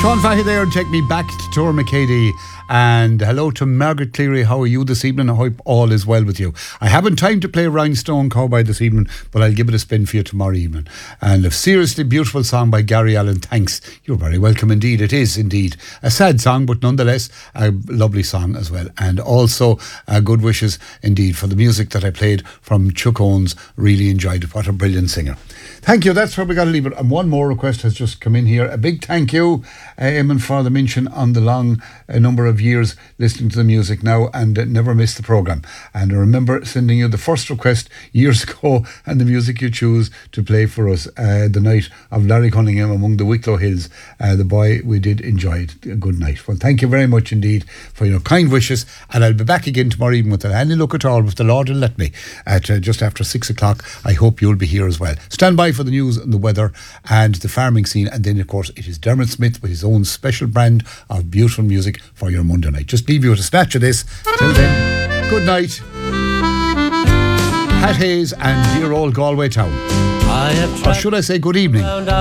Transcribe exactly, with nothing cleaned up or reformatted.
Sean Fahey there, take me back to Tor McCady. And hello to Margaret Cleary. How are you this evening? I hope all is well with you. I haven't time to play Rhinestone Cowboy this evening, but I'll give it a spin for you tomorrow evening. And a seriously beautiful song by Gary Allen. Thanks. You're very welcome indeed. It is indeed a sad song, but nonetheless a lovely song as well. And also uh, good wishes indeed for the music that I played from Chuck Owens. Really enjoyed it. What a brilliant singer. Thank you. That's where we got to leave it. And one more request has just come in here. A big thank you, uh, Eamon, for the mention on the long uh, number of years listening to the music now and uh, never miss the programme. And I remember sending you the first request years ago and the music you choose to play for us uh, the night of Larry Cunningham among the Wicklow Hills. Uh, the boy, we did enjoy it. A good night. Well, thank you very much indeed for your kind wishes. And I'll be back again tomorrow evening with any look at all, if the Lord will let me, at uh, just after six o'clock. I hope you'll be here as well. Stand by for the news and the weather and the farming scene, and then of course it is Dermot Smith with his own special brand of beautiful music for your Monday night. Just leave you with a snatch of this. Till then, good night. Pat Hayes and dear old Galway town. I have or should I say good evening?